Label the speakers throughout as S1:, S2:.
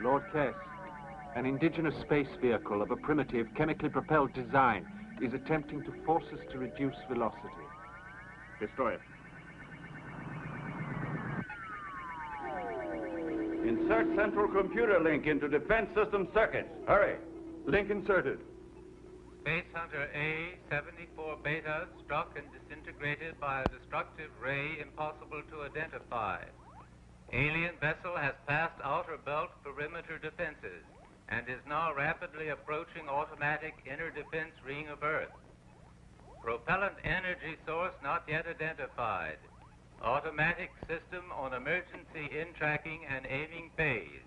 S1: Lord Kess, an indigenous space vehicle of a primitive, chemically propelled design is attempting to force us to reduce velocity.
S2: Destroy it. Insert central computer link into defense system circuits. Hurry.
S1: Link inserted.
S3: Space Hunter A-74 Beta struck and disintegrated by a destructive ray impossible to identify. Alien vessel has passed outer belt perimeter defenses and is now rapidly approaching automatic inner defense ring of Earth. Propellant energy source not yet identified. Automatic system on emergency in-tracking and aiming phase.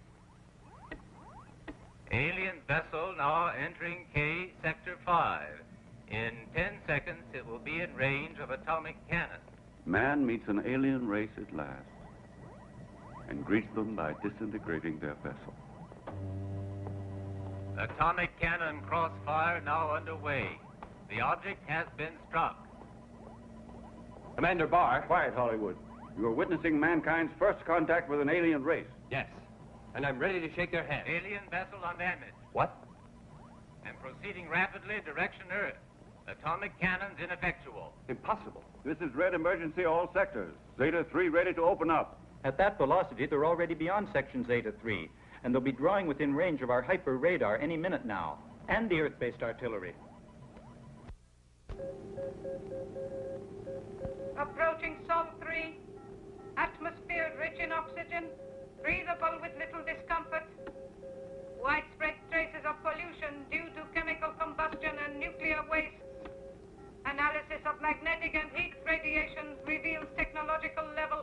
S3: Alien vessel now entering K Sector 5. In 10 seconds, it will be in range of atomic cannon.
S2: Man meets an alien race at last and greets them by disintegrating their vessel.
S3: Atomic cannon crossfire now underway. The object has been struck.
S1: Commander Barr.
S2: Quiet, Hollywood. You are witnessing mankind's first contact with an alien race.
S1: Yes, and I'm ready to shake their hand.
S3: Alien vessel undamaged.
S1: What?
S3: And proceeding rapidly direction Earth. Atomic cannons ineffectual.
S1: Impossible.
S2: This is red emergency all sectors. Zeta 3 ready to open up.
S4: At that velocity, they're already beyond section Zeta 3, and they'll be drawing within range of our hyper radar any minute now, and the Earth-based artillery.
S5: Approaching Sol 3. Atmosphere rich in oxygen, breathable with little discomfort. Widespread traces of pollution due to chemical combustion and nuclear waste. Analysis of magnetic and heat radiation reveals technological level